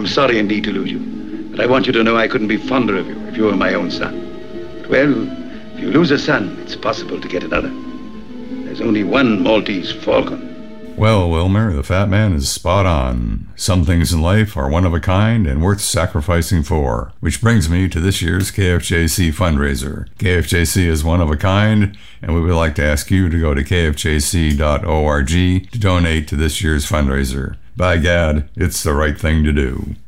I'm sorry indeed to lose you, but I want you to know I couldn't be fonder of you if you were my own son. But, well, if you lose a son, it's possible to get another. There's only one Maltese falcon. Well, Wilmer, the fat man is spot on. Some things in life are one of a kind and worth sacrificing for. Which brings me to this year's KFJC fundraiser. KFJC is one of a kind, and we would like to ask you to go to kfjc.org to donate to this year's fundraiser. By gad, it's the right thing to do.